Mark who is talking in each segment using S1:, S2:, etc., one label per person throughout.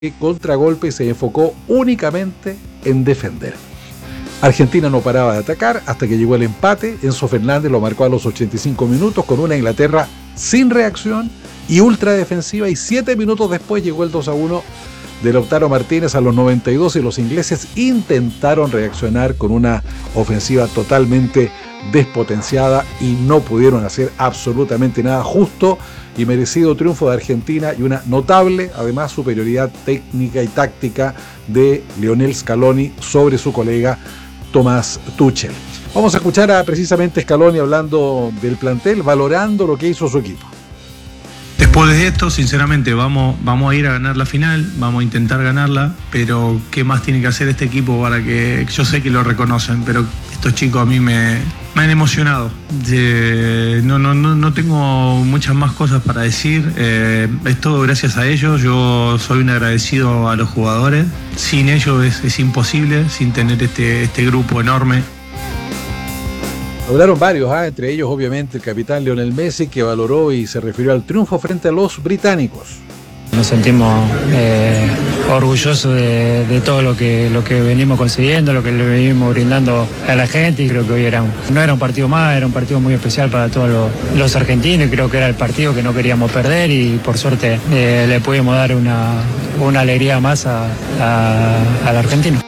S1: contragolpe y se enfocó únicamente en defender. Argentina no paraba de atacar hasta que llegó el empate. Enzo Fernández lo marcó a los 85 minutos con una Inglaterra sin reacción y ultra defensiva, y 7 minutos después llegó el 2-1 de Lautaro Martínez a los 92 y los ingleses intentaron reaccionar con una ofensiva totalmente despotenciada y no pudieron hacer absolutamente nada. Justo y merecido triunfo de Argentina y una notable, además, superioridad técnica y táctica de Lionel Scaloni sobre su colega Thomas Tuchel. Vamos a escuchar a precisamente Scaloni hablando del plantel, valorando lo que hizo su equipo.
S2: Después de esto, sinceramente, vamos a ir a ganar la final, vamos a intentar ganarla, pero ¿qué más tiene que hacer este equipo para que... Yo sé que lo reconocen, pero estos chicos a mí me han emocionado. No tengo muchas más cosas para decir, es todo gracias a ellos. Yo soy un agradecido a los jugadores. Sin ellos es imposible, sin tener este grupo enorme.
S1: Hablaron varios, entre ellos obviamente el capitán Lionel Messi, que valoró y se refirió al triunfo frente a los británicos.
S3: Nos sentimos orgullosos de todo lo que venimos consiguiendo, lo que le venimos brindando a la gente, y creo que hoy no era un partido más, era un partido muy especial para todos los argentinos, y creo que era el partido que no queríamos perder, y por suerte le pudimos dar una alegría más al argentino.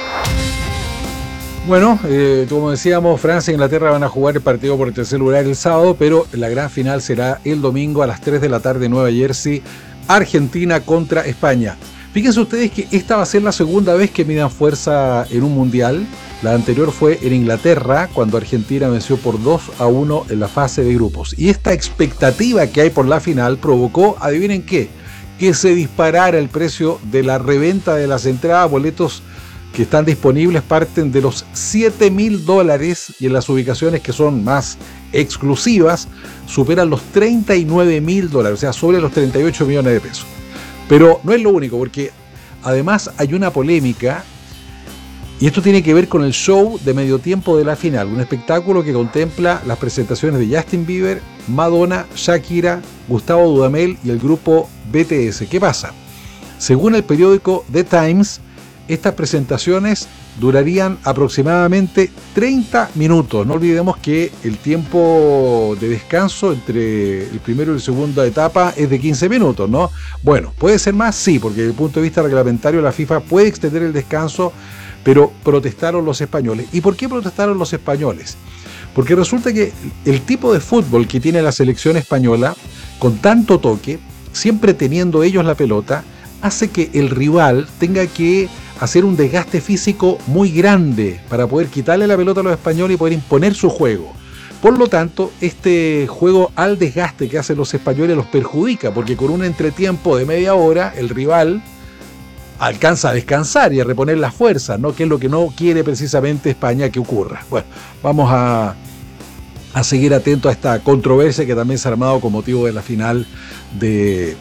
S1: Bueno, como decíamos, Francia e Inglaterra van a jugar el partido por el tercer lugar el sábado, pero la gran final será el domingo a las 3 de la tarde en Nueva Jersey, Argentina contra España. Fíjense ustedes que esta va a ser la segunda vez que midan fuerza en un mundial. La anterior fue en Inglaterra, cuando Argentina venció por 2-1 en la fase de grupos. Y esta expectativa que hay por la final provocó, adivinen qué, que se disparara el precio de la reventa de las entradas. Boletos que están disponibles parten de los $7.000 y en las ubicaciones que son más exclusivas superan los $39.000, o sea, sobre los 38 millones de pesos. Pero no es lo único, porque además hay una polémica, y esto tiene que ver con el show de medio tiempo de la final, un espectáculo que contempla las presentaciones de Justin Bieber, Madonna, Shakira, Gustavo Dudamel y el grupo BTS. ¿Qué pasa? Según el periódico The Times, estas presentaciones durarían aproximadamente 30 minutos. No olvidemos que el tiempo de descanso entre el primero y la segunda etapa es de 15 minutos, ¿no? Bueno, ¿puede ser más? Sí, porque desde el punto de vista reglamentario la FIFA puede extender el descanso, pero protestaron los españoles. ¿Y por qué protestaron los españoles? Porque resulta que el tipo de fútbol que tiene la selección española, con tanto toque, siempre teniendo ellos la pelota, hace que el rival tenga que hacer un desgaste físico muy grande para poder quitarle la pelota a los españoles y poder imponer su juego. Por lo tanto, este juego al desgaste que hacen los españoles los perjudica, porque con un entretiempo de media hora el rival alcanza a descansar y a reponer las fuerzas, ¿no? Que es lo que no quiere precisamente España que ocurra. Bueno, vamos a seguir atentos a esta controversia que también se ha armado con motivo de la final del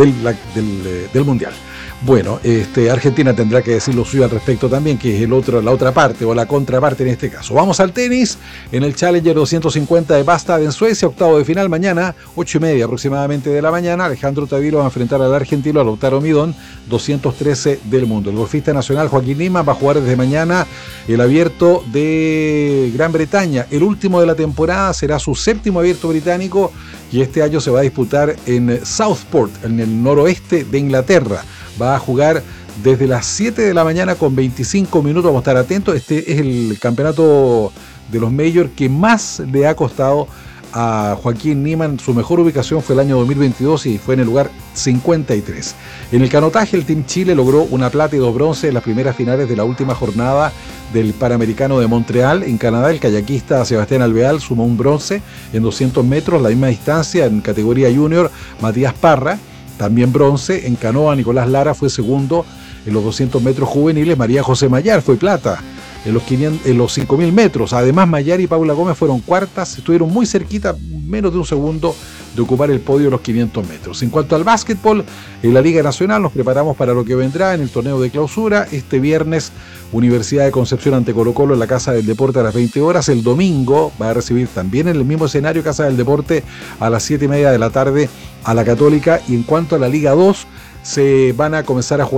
S1: Mundial. Bueno, Argentina tendrá que decir lo suyo al respecto también, que es la otra parte, o la contraparte en este caso. Vamos al tenis, en el Challenger 250 de Bastad en Suecia, octavo de final mañana, 8:30 aproximadamente de la mañana. Alejandro Tavilo va a enfrentar al argentino Lautaro Midón, 213 del mundo. El golfista nacional Joaquín Niemann va a jugar desde mañana el abierto de Gran Bretaña. El último de la temporada será su séptimo abierto británico, y este año se va a disputar en Southport, en el noroeste de Inglaterra. Va a jugar desde las 7 de la mañana con 25 minutos. Vamos a estar atentos. Este es el campeonato de los Majors que más le ha costado a Joaquín Niemann. Su mejor ubicación fue el año 2022 y fue en el lugar 53. En el canotaje, el Team Chile logró una plata y 2 bronces en las primeras finales de la última jornada del Panamericano de Montreal. En Canadá, el kayakista Sebastián Alvear sumó un bronce en 200 metros, la misma distancia en categoría junior. Matías Parra, también bronce. En canoa, Nicolás Lara fue segundo en los 200 metros juveniles. María José Mayar fue plata en los 5.000 metros. Además, Mayar y Paula Gómez fueron cuartas, estuvieron muy cerquita, menos de un segundo de ocupar el podio de los 500 metros. En cuanto al básquetbol, en la Liga Nacional nos preparamos para lo que vendrá en el torneo de clausura. Este viernes, Universidad de Concepción ante Colo-Colo en la Casa del Deporte a las 20 horas. El domingo va a recibir también en el mismo escenario, Casa del Deporte, a las 7:30 de la tarde a la Católica. Y en cuanto a la Liga 2, se van a comenzar a jugar